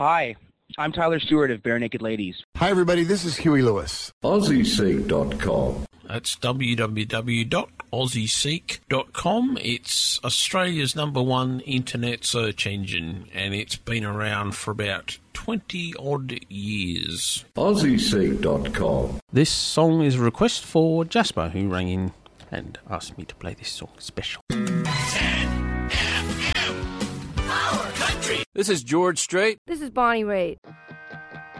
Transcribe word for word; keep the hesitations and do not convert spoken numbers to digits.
Hi, I'm Tyler Stewart of Bare Naked Ladies. Hi, everybody. This is Huey Lewis. Aussie Seek dot com. That's w w w dot aussie seek dot com. It's Australia's number one internet search engine, and it's been around for about twenty-odd years. Aussie Seek dot com. This song is a request for Jasper, who rang in and asked me to play this song special. This is George Strait. This is Bonnie Raitt.